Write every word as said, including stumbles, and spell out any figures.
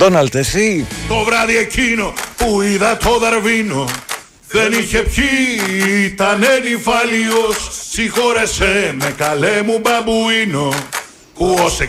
Μακδόναλτ, εσύ. Το βράδυ εκείνο που είδα το Δαρβίνο δεν είχε πιει, ήτανε νυφάλιος. Συγχώρεσέ με καλέ μου μπαμπουίνο που ως